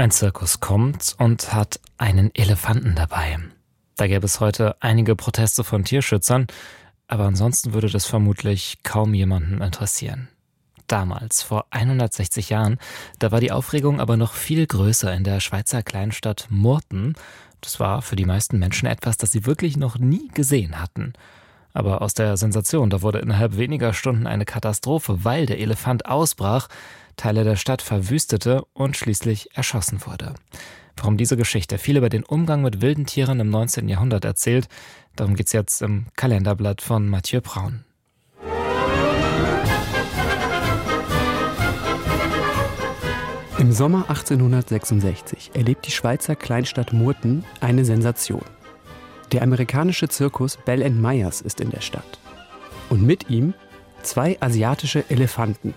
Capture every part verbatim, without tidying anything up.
Ein Zirkus kommt und hat einen Elefanten dabei. Da gäbe es heute einige Proteste von Tierschützern, aber ansonsten würde das vermutlich kaum jemanden interessieren. Damals, vor hundertsechzig Jahren, da war die Aufregung aber noch viel größer in der Schweizer Kleinstadt Murten. Das war für die meisten Menschen etwas, das sie wirklich noch nie gesehen hatten. Aber aus der Sensation, da wurde innerhalb weniger Stunden eine Katastrophe, weil der Elefant ausbrach, Teile der Stadt verwüstete und schließlich erschossen wurde. Warum diese Geschichte viel über den Umgang mit wilden Tieren im neunzehnten Jahrhundert erzählt, darum geht's jetzt im Kalenderblatt von Mathieu Braun. Im Sommer achtzehnhundertsechsundsechzig erlebt die Schweizer Kleinstadt Murten eine Sensation. Der amerikanische Zirkus Bell and Myers ist in der Stadt. Und mit ihm zwei asiatische Elefanten.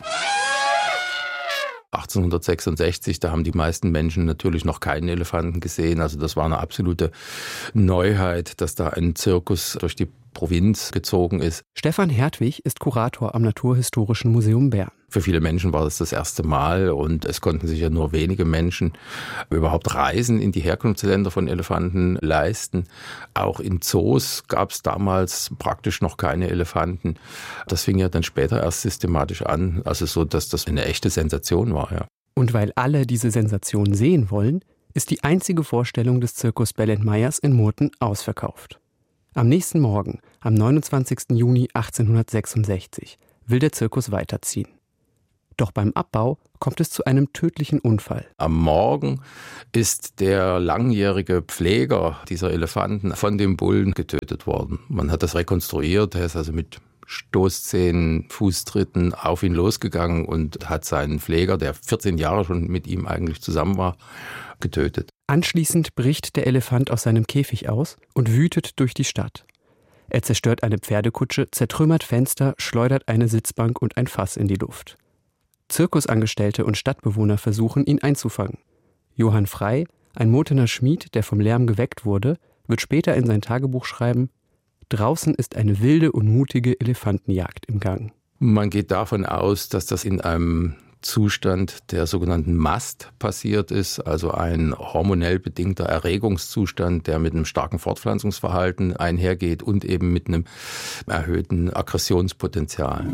achtzehnhundertsechsundsechzig, da haben die meisten Menschen natürlich noch keinen Elefanten gesehen. Also das war eine absolute Neuheit, dass da ein Zirkus durch die Provinz gezogen ist. Stefan Hertwig ist Kurator am Naturhistorischen Museum Bern. Für viele Menschen war das das erste Mal und es konnten sich ja nur wenige Menschen überhaupt Reisen in die Herkunftsländer von Elefanten leisten. Auch in Zoos gab es damals praktisch noch keine Elefanten. Das fing ja dann später erst systematisch an, also so, dass das eine echte Sensation war, ja. Und weil alle diese Sensation sehen wollen, ist die einzige Vorstellung des Zirkus Bell and Myers in Murten ausverkauft. Am nächsten Morgen, am neunundzwanzigsten Juni achtzehnhundertsechsundsechzig, will der Zirkus weiterziehen. Doch beim Abbau kommt es zu einem tödlichen Unfall. Am Morgen ist der langjährige Pfleger dieser Elefanten von dem Bullen getötet worden. Man hat das rekonstruiert, er ist also mit Stoßzähnen, Fußtritten auf ihn losgegangen und hat seinen Pfleger, der vierzehn Jahre schon mit ihm eigentlich zusammen war, getötet. Anschließend bricht der Elefant aus seinem Käfig aus und wütet durch die Stadt. Er zerstört eine Pferdekutsche, zertrümmert Fenster, schleudert eine Sitzbank und ein Fass in die Luft. Zirkusangestellte und Stadtbewohner versuchen, ihn einzufangen. Johann Frey, ein Murtener Schmied, der vom Lärm geweckt wurde, wird später in sein Tagebuch schreiben: Draußen ist eine wilde und mutige Elefantenjagd im Gang. Man geht davon aus, dass das in einem Zustand der sogenannten Mast passiert ist, also ein hormonell bedingter Erregungszustand, der mit einem starken Fortpflanzungsverhalten einhergeht und eben mit einem erhöhten Aggressionspotenzial.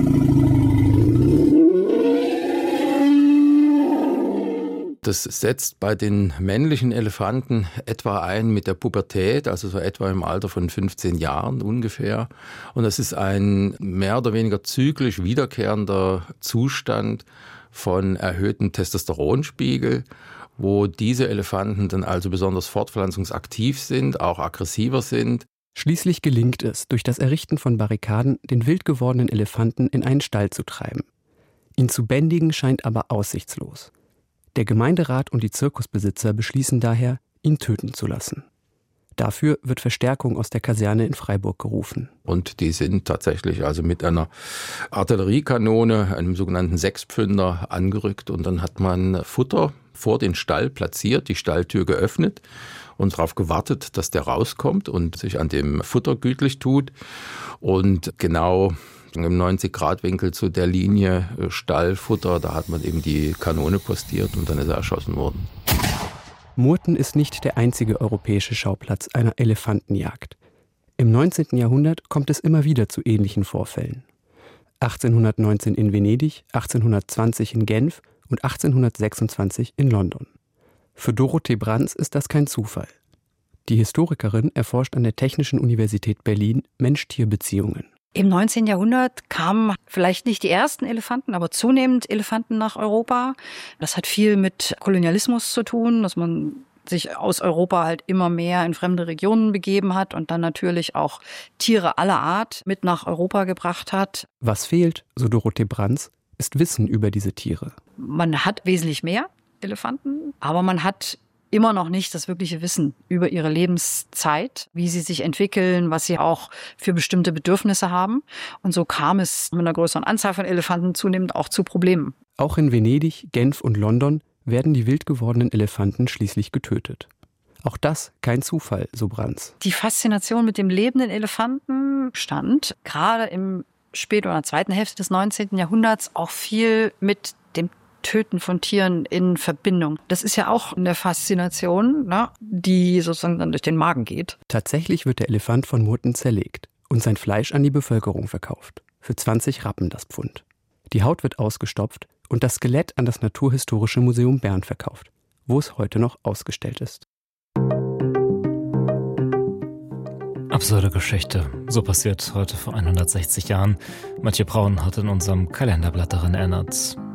Das setzt bei den männlichen Elefanten etwa ein mit der Pubertät, also so etwa im Alter von fünfzehn Jahren ungefähr. Und das ist ein mehr oder weniger zyklisch wiederkehrender Zustand von erhöhtem Testosteronspiegel, wo diese Elefanten dann also besonders fortpflanzungsaktiv sind, auch aggressiver sind. Schließlich gelingt es, durch das Errichten von Barrikaden den wild gewordenen Elefanten in einen Stall zu treiben. Ihn zu bändigen scheint aber aussichtslos. Der Gemeinderat und die Zirkusbesitzer beschließen daher, ihn töten zu lassen. Dafür wird Verstärkung aus der Kaserne in Freiburg gerufen. Und die sind tatsächlich also mit einer Artilleriekanone, einem sogenannten Sechspfünder, angerückt. Und dann hat man Futter vor den Stall platziert, die Stalltür geöffnet und darauf gewartet, dass der rauskommt und sich an dem Futter gütlich tut. Und genau im neunzig-Grad-Winkel zu der Linie Stallfutter, da hat man eben die Kanone postiert und dann ist er erschossen worden. Murten ist nicht der einzige europäische Schauplatz einer Elefantenjagd. Im neunzehnten Jahrhundert kommt es immer wieder zu ähnlichen Vorfällen. achtzehnhundertneunzehn in Venedig, achtzehnhundertzwanzig in Genf und achtzehnhundertsechsundzwanzig in London. Für Dorothee Branz ist das kein Zufall. Die Historikerin erforscht an der Technischen Universität Berlin Mensch-Tier-Beziehungen. Im neunzehnten Jahrhundert kamen vielleicht nicht die ersten Elefanten, aber zunehmend Elefanten nach Europa. Das hat viel mit Kolonialismus zu tun, dass man sich aus Europa halt immer mehr in fremde Regionen begeben hat und dann natürlich auch Tiere aller Art mit nach Europa gebracht hat. Was fehlt, so Dorothee Branz, ist Wissen über diese Tiere. Man hat wesentlich mehr Elefanten, aber man hat immer noch nicht das wirkliche Wissen über ihre Lebenszeit, wie sie sich entwickeln, was sie auch für bestimmte Bedürfnisse haben. Und so kam es mit einer größeren Anzahl von Elefanten zunehmend auch zu Problemen. Auch in Venedig, Genf und London werden die wild gewordenen Elefanten schließlich getötet. Auch das kein Zufall, so Branz. Die Faszination mit dem lebenden Elefanten stand gerade im späten oder zweiten Hälfte des neunzehnten Jahrhunderts auch viel mit dem Töten von Tieren in Verbindung. Das ist ja auch eine Faszination, ne, die sozusagen dann durch den Magen geht. Tatsächlich wird der Elefant von Murten zerlegt und sein Fleisch an die Bevölkerung verkauft. Für zwanzig Rappen das Pfund. Die Haut wird ausgestopft und das Skelett an das Naturhistorische Museum Bern verkauft, wo es heute noch ausgestellt ist. Absurde Geschichte. So passiert heute vor hundertsechzig Jahren. Mathieu Braun hat in unserem Kalenderblatt daran erinnert.